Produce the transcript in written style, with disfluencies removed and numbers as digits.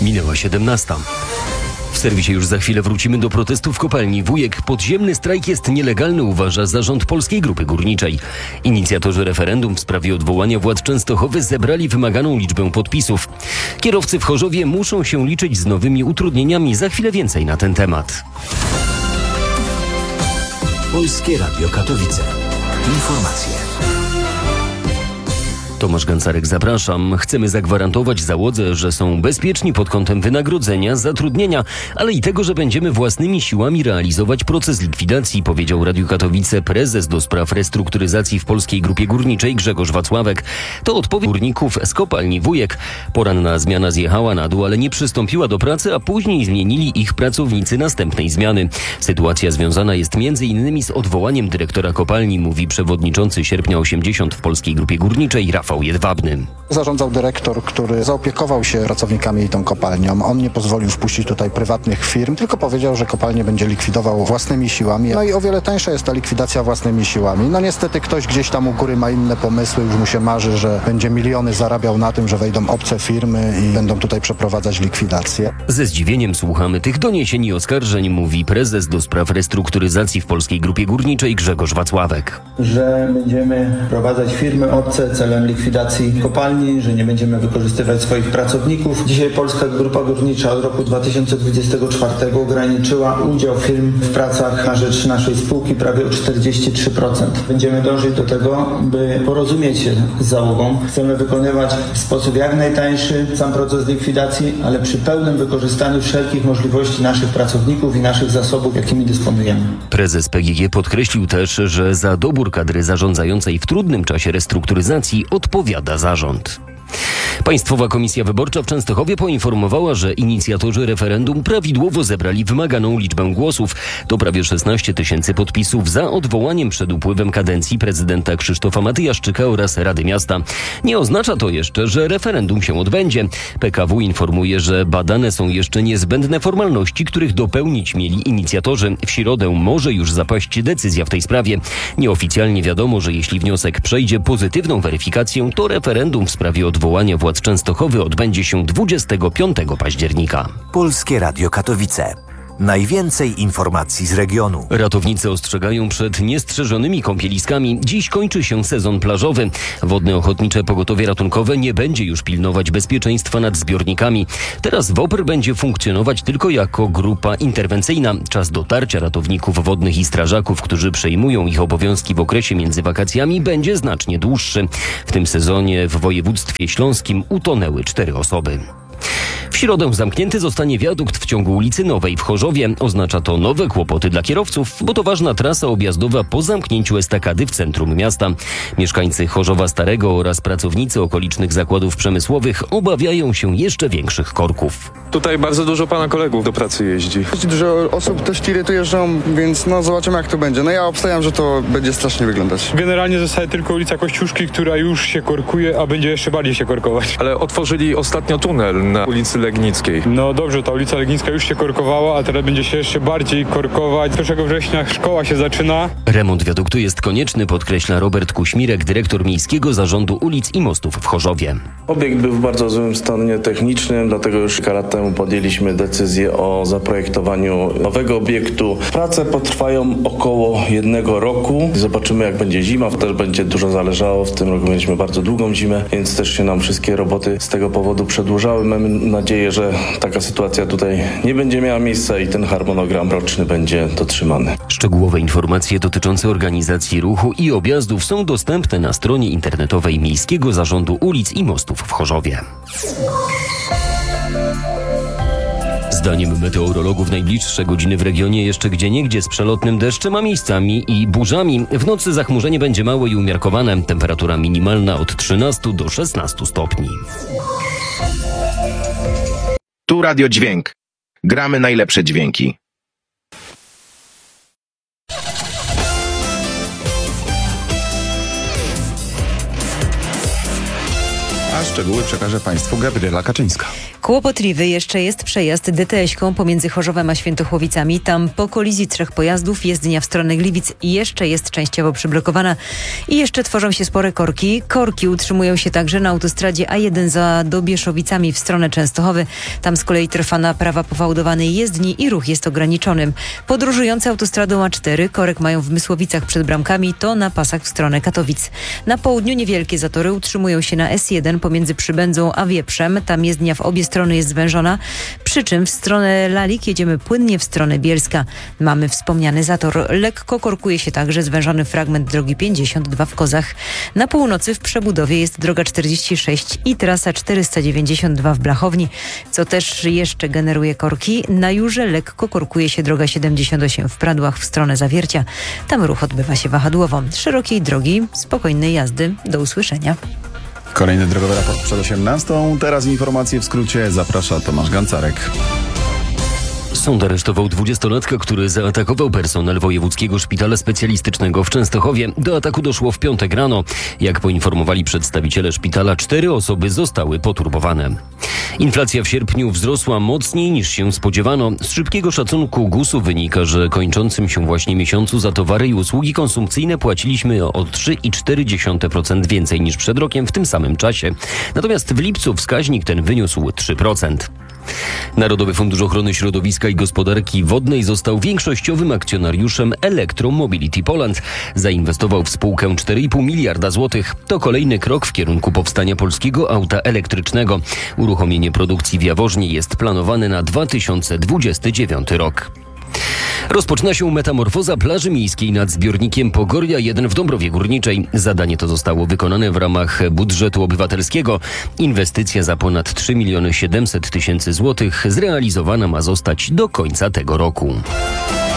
Minęła 17. W serwisie już za chwilę wrócimy do protestów w kopalni Wujek. Podziemny strajk jest nielegalny, uważa zarząd Polskiej Grupy Górniczej. Inicjatorzy referendum w sprawie odwołania władz Częstochowy zebrali wymaganą liczbę podpisów. Kierowcy w Chorzowie muszą się liczyć z nowymi utrudnieniami. Za chwilę więcej na ten temat. Polskie Radio Katowice. Informacje. Tomasz Gancarek, zapraszam. Chcemy zagwarantować załodze, że są bezpieczni pod kątem wynagrodzenia, zatrudnienia, ale i tego, że będziemy własnymi siłami realizować proces likwidacji, powiedział Radiu Katowice prezes do spraw restrukturyzacji w Polskiej Grupie Górniczej Grzegorz Wacławek. To odpowiedź górników z kopalni Wujek. Poranna zmiana zjechała na dół, ale nie przystąpiła do pracy, a później zmienili ich pracownicy następnej zmiany. Sytuacja związana jest m.in. z odwołaniem dyrektora kopalni, mówi przewodniczący Sierpnia 80 w Polskiej Grupie Górniczej Rafał Jedwabny. Zarządzał dyrektor, który zaopiekował się pracownikami i tą kopalnią. On nie pozwolił wpuścić tutaj prywatnych firm, tylko powiedział, że kopalnię będzie likwidował własnymi siłami. No i o wiele tańsza jest ta likwidacja własnymi siłami. No niestety ktoś gdzieś tam u góry ma inne pomysły, już mu się marzy, że będzie miliony zarabiał na tym, że wejdą obce firmy i będą tutaj przeprowadzać likwidację. Ze zdziwieniem słuchamy tych doniesień i oskarżeń, mówi prezes do spraw restrukturyzacji w Polskiej Grupie Górniczej Grzegorz Wacławek. Że będziemy prowadzać firmy obce celem likwidacji kopalni, że nie będziemy wykorzystywać swoich pracowników. Dzisiaj Polska Grupa Górnicza od roku 2024 ograniczyła udział firm w pracach na rzecz naszej spółki prawie o 43%. Będziemy dążyć do tego, by porozumieć się z załogą. Chcemy wykonywać w sposób jak najtańszy sam proces likwidacji, ale przy pełnym wykorzystaniu wszelkich możliwości naszych pracowników i naszych zasobów, jakimi dysponujemy. Prezes PGG podkreślił też, że za dobór kadry zarządzającej w trudnym czasie restrukturyzacji odpowiada zarząd. Państwowa Komisja Wyborcza w Częstochowie poinformowała, że inicjatorzy referendum prawidłowo zebrali wymaganą liczbę głosów. To prawie 16 000 podpisów za odwołaniem przed upływem kadencji prezydenta Krzysztofa Matyjaszczyka oraz Rady Miasta. Nie oznacza to jeszcze, że referendum się odbędzie. PKW informuje, że badane są jeszcze niezbędne formalności, których dopełnić mieli inicjatorzy. W środę może już zapaść decyzja w tej sprawie. Nieoficjalnie wiadomo, że jeśli wniosek przejdzie pozytywną weryfikację, to referendum w sprawie odwołania władz Częstochowy odbędzie się 25 października. Polskie Radio Katowice. Najwięcej informacji z regionu. Ratownicy ostrzegają przed niestrzeżonymi kąpieliskami. Dziś kończy się sezon plażowy. Wodne Ochotnicze Pogotowie Ratunkowe nie będzie już pilnować bezpieczeństwa nad zbiornikami. Teraz WOPR będzie funkcjonować tylko jako grupa interwencyjna. Czas dotarcia ratowników wodnych i strażaków, którzy przejmują ich obowiązki w okresie między wakacjami, będzie znacznie dłuższy. W tym sezonie w województwie śląskim utonęły 4 osoby. W środę zamknięty zostanie wiadukt w ciągu ulicy Nowej w Chorzowie. Oznacza to nowe kłopoty dla kierowców, bo to ważna trasa objazdowa po zamknięciu estakady w centrum miasta. Mieszkańcy Chorzowa Starego oraz pracownicy okolicznych zakładów przemysłowych obawiają się jeszcze większych korków. Tutaj bardzo dużo pana kolegów do pracy jeździ. Dużo osób też tiry jeżdżą, więc zobaczymy jak to będzie. Ja obstawiam, że to będzie strasznie wyglądać. Generalnie zostaje tylko ulica Kościuszki, która już się korkuje, a będzie jeszcze bardziej się korkować. Ale otworzyli ostatnio tunel na ulicy Legnickiej. No dobrze, ta ulica Legnicka już się korkowała, a teraz będzie się jeszcze bardziej korkować. 1 września szkoła się zaczyna. Remont wiaduktu jest konieczny, podkreśla Robert Kuśmirek, dyrektor Miejskiego Zarządu Ulic i Mostów w Chorzowie. Obiekt był w bardzo złym stanie technicznym, dlatego już kilka lat temu podjęliśmy decyzję o zaprojektowaniu nowego obiektu. Prace potrwają około 1 roku. Zobaczymy jak będzie zima, też będzie dużo zależało. W tym roku mieliśmy bardzo długą zimę, więc też się nam wszystkie roboty z tego powodu przedłużały. Mamy nadzieję, że taka sytuacja tutaj nie będzie miała miejsca i ten harmonogram roczny będzie dotrzymany. Szczegółowe informacje dotyczące organizacji ruchu i objazdów są dostępne na stronie internetowej Miejskiego Zarządu Ulic i Mostów w Chorzowie. Zdaniem meteorologów najbliższe godziny w regionie jeszcze gdzieniegdzie z przelotnym deszczem, a miejscami i burzami. W nocy zachmurzenie będzie małe i umiarkowane. Temperatura minimalna od 13 do 16 stopni. Tu Radio Dźwięk. Gramy najlepsze dźwięki. Aż szczegóły przekaże Państwu Gabriela Kaczyńska. Kłopotliwy jeszcze jest przejazd DTS-ką pomiędzy Chorzowem a Świętochłowicami. Tam po kolizji 3 pojazdów jezdnia w stronę Gliwic jeszcze jest częściowo przyblokowana i jeszcze tworzą się spore korki. Korki utrzymują się także na autostradzie A1 za Dobieszowicami w stronę Częstochowy. Tam z kolei trwa naprawa powałdowanej jezdni i ruch jest ograniczony. Podróżujący autostradą A4 korek mają w Mysłowicach przed bramkami, to na pasach w stronę Katowic. Na południu niewielkie zatory utrzymują się na S1 pomiędzy Przybędzą a Wieprzem. Tam jezdnia w obie strony jest zwężona, przy czym w stronę Lalik jedziemy płynnie w stronę Bielska. Mamy wspomniany zator. Lekko korkuje się także zwężony fragment drogi 52 w Kozach. Na północy w przebudowie jest droga 46 i trasa 492 w Blachowni, co też jeszcze generuje korki. Na Jurze lekko korkuje się droga 78 w Pradłach w stronę Zawiercia. Tam ruch odbywa się wahadłowo. Szerokiej drogi, spokojnej jazdy. Do usłyszenia. Kolejny drogowy raport przed 18. Teraz informacje w skrócie. Zaprasza Tomasz Gancarek. Sąd aresztował 20-latka, który zaatakował personel Wojewódzkiego Szpitala Specjalistycznego w Częstochowie. Do ataku doszło w piątek rano. Jak poinformowali przedstawiciele szpitala, 4 osoby zostały poturbowane. Inflacja w sierpniu wzrosła mocniej niż się spodziewano. Z szybkiego szacunku GUS-u wynika, że kończącym się właśnie miesiącu za towary i usługi konsumpcyjne płaciliśmy o 3,4% więcej niż przed rokiem w tym samym czasie. Natomiast w lipcu wskaźnik ten wyniósł 3%. Narodowy Fundusz Ochrony Środowiska i Gospodarki Wodnej został większościowym akcjonariuszem Electromobility Poland. Zainwestował w spółkę 4,5 miliarda złotych. To kolejny krok w kierunku powstania polskiego auta elektrycznego. Uruchomienie produkcji w Jaworznie jest planowane na 2029 rok. Rozpoczyna się metamorfoza plaży miejskiej nad zbiornikiem Pogoria 1 w Dąbrowie Górniczej. Zadanie to zostało wykonane w ramach budżetu obywatelskiego. Inwestycja za ponad 3 700 000 złotych zrealizowana ma zostać do końca tego roku.